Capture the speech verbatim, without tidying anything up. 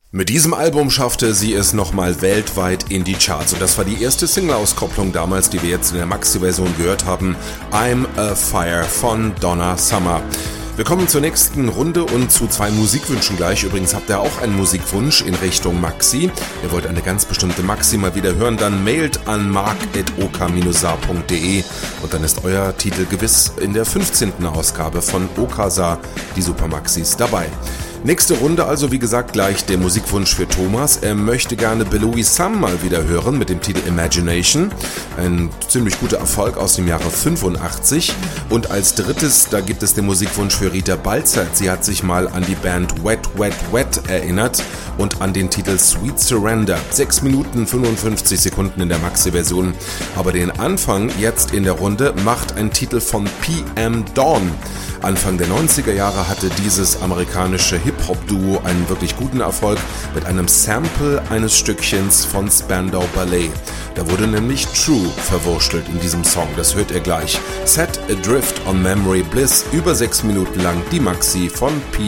Mit diesem Album schaffte sie es nochmal weltweit in die Charts und das war die erste Single-Auskopplung damals, die wir jetzt in der Maxi-Version gehört haben, I'm a Fire von Donna Summer. Wir kommen zur nächsten Runde und zu zwei Musikwünschen gleich. Übrigens habt ihr auch einen Musikwunsch in Richtung Maxi. Ihr wollt eine ganz bestimmte Maxi mal wieder hören, dann mailt an mark at o k saar punkt de und dann ist euer Titel gewiss in der fünfzehnten Ausgabe von O K Saar, die Supermaxis, dabei. Nächste Runde also, wie gesagt, gleich der Musikwunsch für Thomas. Er möchte gerne Belouis Sam mal wieder hören mit dem Titel Imagination. Ein ziemlich guter Erfolg aus dem Jahre fünfundachtzig. Und als drittes, da gibt es den Musikwunsch für Rita Balzert. Sie hat sich mal an die Band Wet Wet Wet erinnert und an den Titel Sweet Surrender. sechs Minuten fünfundfünfzig Sekunden in der Maxi-Version. Aber den Anfang jetzt in der Runde macht ein Titel von P M Dawn. Anfang der neunziger Jahre hatte dieses amerikanische Hip-Hop-Duo einen wirklich guten Erfolg mit einem Sample eines Stückchens von Spandau Ballet. Da wurde nämlich True verwurstelt in diesem Song, das hört ihr gleich. Set Adrift on Memory Bliss, über sechs Minuten lang die Maxi von P